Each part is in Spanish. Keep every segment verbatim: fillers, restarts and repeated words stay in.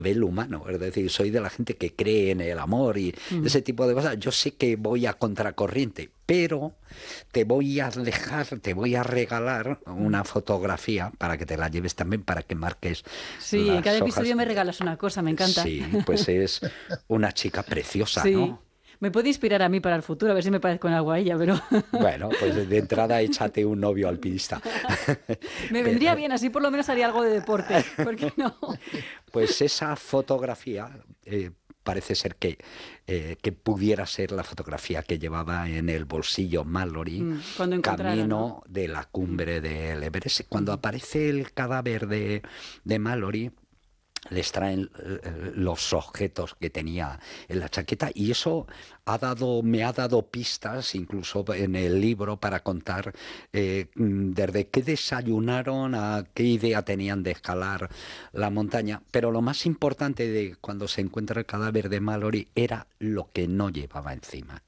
nivel humano, es decir, soy de la gente que cree en el amor y Mm. ese tipo de cosas. Yo sé que voy a contracorriente, pero te voy a dejar, te voy a regalar Mm. una fotografía para que te la lleves también, para que marques Sí, en cada las episodio hojas. me regalas una cosa, me encanta. Sí, pues es una chica preciosa, Sí. ¿no? Me puede inspirar a mí para el futuro, a ver si me parezco en algo a ella, pero Bueno, pues de entrada échate un novio alpinista. me vendría Pero, bien, así por lo menos haría algo de deporte. ¿Por qué no? pues esa fotografía eh, parece ser que, eh, que pudiera ser la fotografía que llevaba en el bolsillo Mallory Mm, Cuando encontraron, ¿no? camino de la Mm, cumbre del Everest. Cuando ujú. aparece el cadáver de, de Mallory, les traen eh, los objetos que tenía en la chaqueta y eso ha dado, me ha dado pistas, incluso en el libro, para contar eh, mm, desde qué desayunaron a qué idea tenían de escalar la montaña. Pero lo más importante de cuando se encuentra el cadáver de Mallory era lo que no llevaba encima.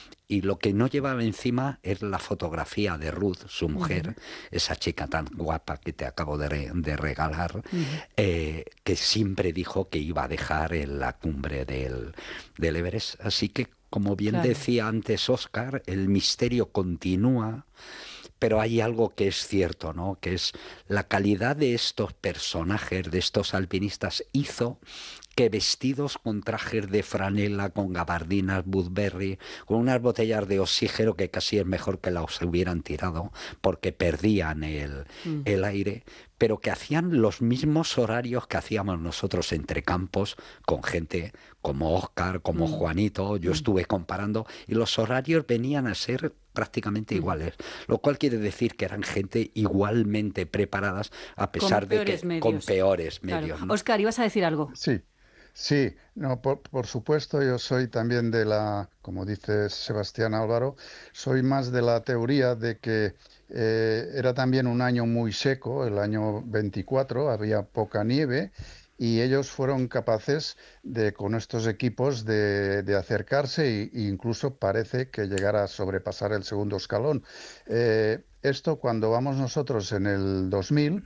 Y lo que no llevaba encima es la fotografía de Ruth, su Ujú, mujer, esa chica tan guapa que te acabo de, re- de regalar, ujú. eh, que siempre dijo que iba a dejar en la cumbre del, del Everest. Así que, como bien Claro. decía antes Oscar, el misterio continúa, pero hay algo que es cierto, ¿no? Que es la calidad de estos personajes, de estos alpinistas, hizo que vestidos con trajes de franela, con gabardinas Woodbury, con unas botellas de oxígeno que casi es mejor que las hubieran tirado porque perdían el, Mm, el aire, pero que hacían los mismos horarios que hacíamos nosotros entre campos con gente como Oscar, como mm, Juanito. Yo mm, estuve comparando y los horarios venían a ser prácticamente mm. iguales, lo cual quiere decir que eran gente igualmente preparadas a Con pesar de peores que con medios. peores Claro. medios, ¿no? Oscar, ibas a decir algo. Sí, sí, no, por, por supuesto, yo soy también de la, como dice Sebastián Álvaro, soy más de la teoría de que eh, era también un año muy seco, el año veinticuatro, había poca nieve y ellos fueron capaces de, con estos equipos, de, de acercarse e incluso parece que llegar a sobrepasar el segundo escalón. Eh, esto cuando vamos nosotros en el dos mil,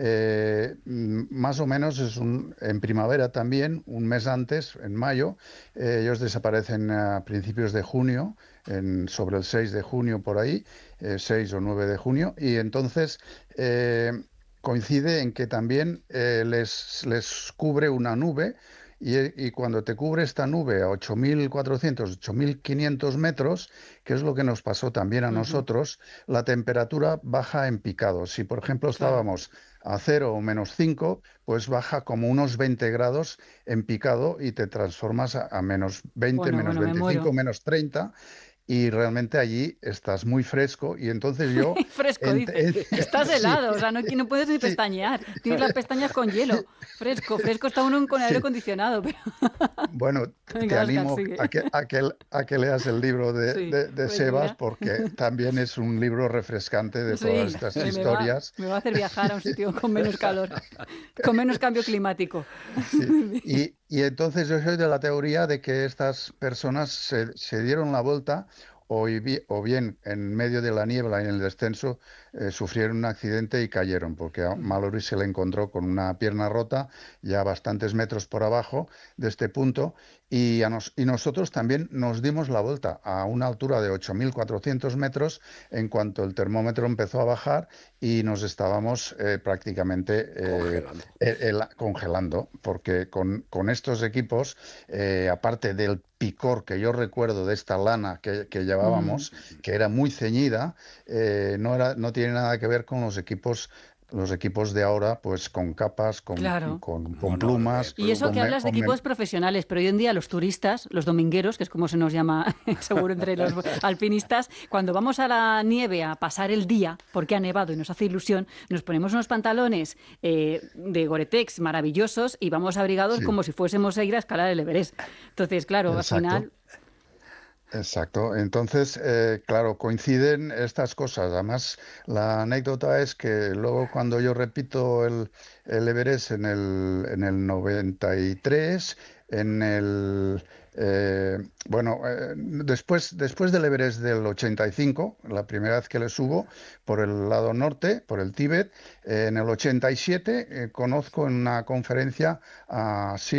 eh, mm, más o menos es un, en primavera también, un mes antes, en mayo, eh, ellos desaparecen a principios de junio, en, sobre el seis de junio por ahí, eh, seis o nueve de junio, y entonces eh, coincide en que también eh, les, les cubre una nube. Y, y cuando te cubre esta nube a ocho mil cuatrocientos, ocho mil quinientos metros, que es lo que nos pasó también a Ujú, nosotros, la temperatura baja en picado. Si, por ejemplo, claro. estábamos a cero o menos cinco, pues baja como unos veinte grados en picado y te transformas a, a menos veinte, Bueno, menos bueno, me veinticinco, muero. menos treinta y realmente allí estás muy fresco y entonces yo... Fresco, ent- dice. Estás sí, helado, o sea, no, no puedes ni sí, pestañear. Tienes las pestañas con hielo. Fresco, fresco está uno con aire sí. acondicionado, pero... Bueno, te te Venga, Oscar, animo sigue. a que, a que, a que leas el libro de, Sí, de, de pues Sebas mira. porque también es un libro refrescante de todas Sí, estas me me va, historias. me va a hacer viajar a un sitio con menos calor, con menos cambio climático. Sí, y, y entonces yo soy de la teoría de que estas personas se, se dieron la vuelta o, y bi- o bien en medio de la niebla y en el descenso eh, sufrieron un accidente y cayeron, porque a Mm, Mallory se le encontró con una pierna rota ya bastantes metros por abajo de este punto y, a nos- y nosotros también nos dimos la vuelta a una altura de ocho mil cuatrocientos metros en cuanto el termómetro empezó a bajar y nos estábamos eh, prácticamente eh, Congelando. el- el- congelando, porque con, con estos equipos, eh, aparte del picor que yo recuerdo de esta lana que, que mm, llevábamos, que era muy ceñida, eh, no era, no tiene nada que ver con los equipos, los equipos de ahora, pues con capas, con, claro. con, No, con no, de plumas, Y eso con, que pluma. me- hablas de con mem- equipos profesionales, pero hoy en día los turistas, los domingueros, que es como se nos llama seguro entre los alpinistas, cuando vamos a la nieve a pasar el día, porque ha nevado y nos hace ilusión, nos ponemos unos pantalones eh, de Gore-Tex maravillosos y vamos abrigados sí, como si fuésemos a ir a escalar el Everest. Entonces, claro, al exacto. final Exacto. Entonces, eh, claro, coinciden estas cosas. Además, la anécdota es que luego cuando yo repito el, el Everest en el, en el noventa y tres, en el... eh, bueno, eh, después, después del Everest del ochenta y cinco, la primera vez que le subo por el lado norte, por el Tíbet, eh, en el ochenta y siete, eh, conozco en una conferencia a